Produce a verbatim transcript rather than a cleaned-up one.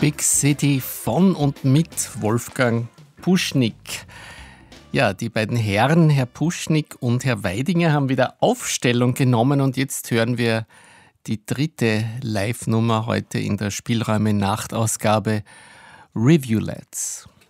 Big City von und mit Wolfgang Puschnig. Ja, die beiden Herren, Herr Puschnig und Herr Weidinger, haben wieder Aufstellung genommen und jetzt hören wir die dritte Live-Nummer heute in der Spielräume-Nachtausgabe Review Lads.